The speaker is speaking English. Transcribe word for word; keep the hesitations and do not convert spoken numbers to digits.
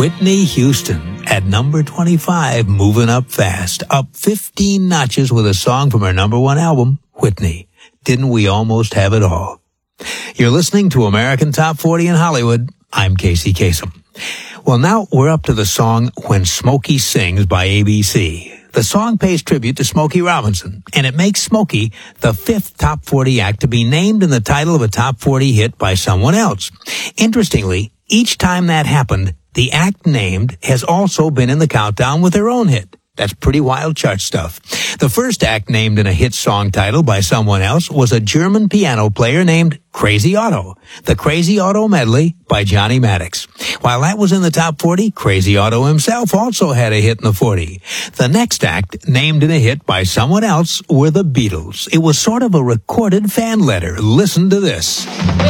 Whitney Houston at number twenty-five, moving up fast, up fifteen notches with a song from her number one album, Whitney. Didn't we almost have it all? You're listening to American Top forty in Hollywood. I'm Casey Kasem. Well, now we're up to the song When Smokey Sings by A B C. The song pays tribute to Smokey Robinson, and it makes Smokey the fifth Top forty act to be named in the title of a Top forty hit by someone else. Interestingly, each time that happened, the act named has also been in the countdown with their own hit. That's pretty wild chart stuff. The first act named in a hit song title by someone else was a German piano player named Crazy Otto. The Crazy Otto Medley by Johnny Maddox. While that was in the top forty, Crazy Otto himself also had a hit in the forty. The next act named in a hit by someone else were the Beatles. It was sort of a recorded fan letter. Listen to this.